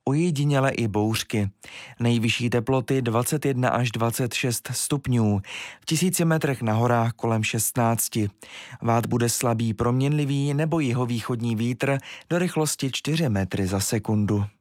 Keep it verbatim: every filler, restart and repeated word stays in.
ojediněle i bouřky. Nejvyšší teploty dvacet jedna až dvacet šest stupňů, v tisíci metrech na horách kolem šestnáct. Vát bude slabý proměnlivý nebo jihovýchodní vítr do rychlosti čtyři metry za sekundu.